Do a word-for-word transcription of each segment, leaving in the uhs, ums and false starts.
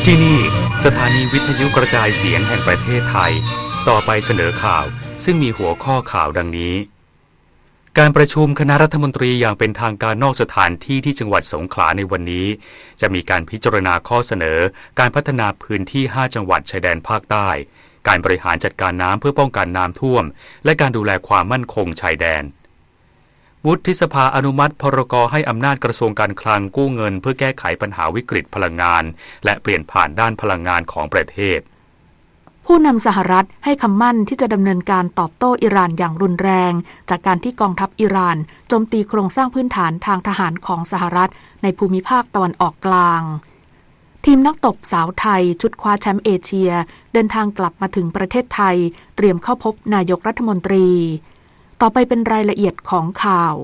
ที่นี่สถานีวิทยุกระจายเสียงแห่งประเทศไทยต่อไปเสนอข่าวซึ่งมีหัวข้อข่าวดังนี้การประชุมคณะรัฐมนตรีอย่างเป็นทางการนอกสถานที่ที่จังหวัดสงขลาในวันนี้จะมีการพิจารณาข้อเสนอการพัฒนาพื้นที่ห้าจังหวัดชายแดนภาคใต้การบริหารจัดการน้ำเพื่อป้องกันน้ำท่วมและการดูแลความมั่นคงชายแดนวุฒิสภาอนุมัติพรกให้อำนาจกระทรวงการคลังกู้เงินเพื่อแก้ไขปัญหาวิกฤตพลังงานและเปลี่ยนผ่านด้านพลังงานของประเทศผู้นำสหรัฐให้คำมั่นที่จะดำเนินการตอบโต้อิหร่านอย่างรุนแรงจากการที่กองทัพอิหร่านโจมตีโครงสร้างพื้นฐานทางทหารของสหรัฐในภูมิภาคตะวันออกกลางทีมนักตบสาวไทยชุดคว้าแชมป์เอเชียเดินทางกลับมาถึงประเทศไทยเตรียมเข้าพบนายกรัฐมนตรีต่อไปเป็นรายละเอียดของข่าว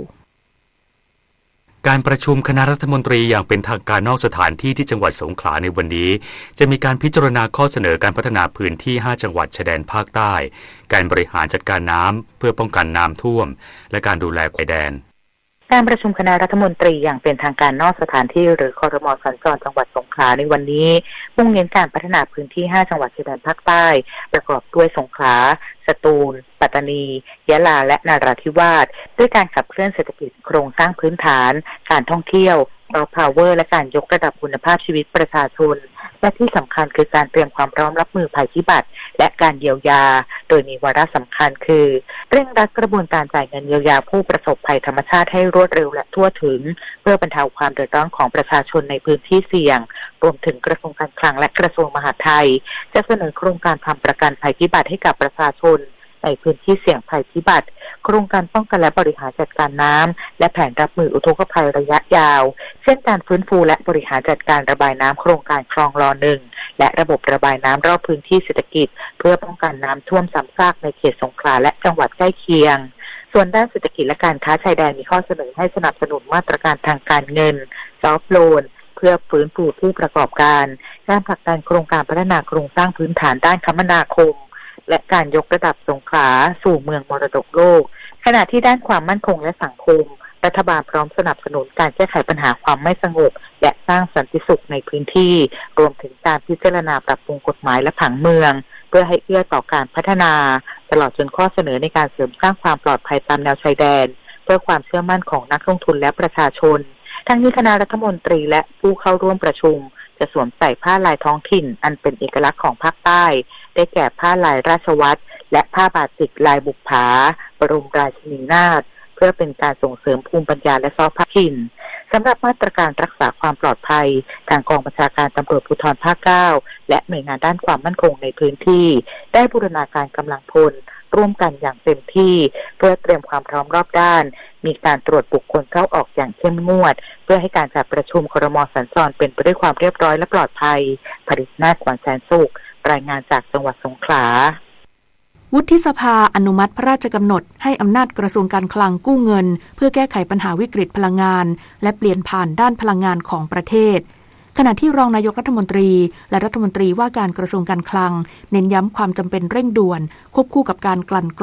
การประชุมคณะรัฐมนตรีอย่างเป็นทางการนอกสถานที่ที่จังหวัดสงขลาในวันนี้จะมีการพิจารณาข้อเสนอการพัฒนาพื้นที่ห้าจังหวัดชายแดนภาคใต้การบริหารจัดการน้ำเพื่อป้องกันน้ำท่วมและการดูแลชายแดนการประชุมคณะรัฐมนตรีอย่างเป็นทางการนอกสถานที่หรือครม.สัญจรจังหวัดสงขลาในวันนี้มุ่งเน้นการพัฒนาพื้นที่ห้าจังหวัดชายแดนภาคใต้ประกอบด้วยสงขลาสตูลปัตตานียะลาและนราธิวาสด้วยการขับเคลื่อนเศรษฐกิจโครงสร้างพื้นฐานการท่องเที่ยวซอฟต์พาวเวอร์และการยกระดับคุณภาพชีวิตประชาชนและที่สำคัญคือการเตรียมความพร้อมรับมือภัยพิบัติและการเยียวยาโดยมีวาระสำคัญคือเร่งรัดกระบวนการจ่ายเงินเยียวยาผู้ประสบภัยธรรมชาติให้รวดเร็วและทั่วถึงเพื่อบรรเทาความเดือดร้อนของประชาชนในพื้นที่เสี่ยงรวมถึงกระทรวงการคลังและกระทรวงมหาดไทยจะเสนอโครงการทำประกันภัยพิบัติให้กับประชาชนในพื้นที่เสี่ยงภัยพิบัติโครงการป้องกันและบริหารจัดการน้ำและแผนรับมืออุทกภัยระยะยาวเช่นการฟื้นฟูและบริหารจัดการระบายน้ำโครงการคลองรอหนึ่งและระบบระบายน้ำรอบพื้นที่เศรษฐกิจเพื่อป้องกันน้ำท่วมซ้ำซากในเขตสงขลาและจังหวัดใกล้เคียงส่วนด้านเศรษฐกิจและการค้าชายแดนมีข้อเสนอให้สนับสนุนมาตรการทางการเงินซอฟท์โลนเพื่อฟื้นฟูผู้ประกอบการการผลักดันโครงการพัฒนาโครงสร้างพื้นฐานด้านคมนาคมและการยกระดับสงขลาสู่เมืองมรดกโลกขณะที่ด้านความมั่นคงและสังคมรัฐบาลพร้อมสนับสนุนการแก้ไขปัญหาความไม่สงบและสร้างสันติสุขในพื้นที่รวมถึงการพิจารณาปรับปรุงกฎหมายและผังเมืองเพื่อให้เอื้อต่อการพัฒนาตลอดจนข้อเสนอในการเสริมสร้างความปลอดภัยตามแนวชายแดนเพื่อความเชื่อมั่นของนักลงทุนและประชาชนทั้งนี้คณะรัฐมนตรีและผู้เข้าร่วมประชุมจะสวมใส่ผ้าลายท้องถิ่นอันเป็นเอกลักษณ์ของภาคใต้ได้แก่ผ้าลายราชวัตรและผ้าบาติกลายบุปผาบรมราชินีนาถเพื่อเป็นการส่งเสริมภูมิปัญญาและซอฟต์พาวเวอร์ถิ่นสำหรับมาตรการรักษาความปลอดภัยทางกองบัญชาการตำรวจภูธรภาคเก้าและหน่วยงานด้านความมั่นคงในพื้นที่ได้บูรณาการกำลังพลร่วมกันอย่างเต็มที่เพื่อเตรียมความพร้อมรอบด้านมีการตรวจบุคคลเข้าออกอย่างเข้มงวดเพื่อให้การจัดประชุมครม.สัญจรเป็นไปด้วยความเรียบร้อยและปลอดภัยผลิตนาถ ขวัญแสนสุขรายงานจากจังหวัดสงขลาวุฒิสภาอนุมัติพระราชกำหนดให้อำนาจกระทรวงการคลังกู้เงินเพื่อแก้ไขปัญหาวิกฤตพลังงานและเปลี่ยนผ่านด้านพลังงานของประเทศขณะที่รองนายกรัฐมนตรีและรัฐมนตรีว่าการกระทรวงการคลังเน้นย้ำความจำเป็นเร่งด่วนควบคู่กับการกลั่น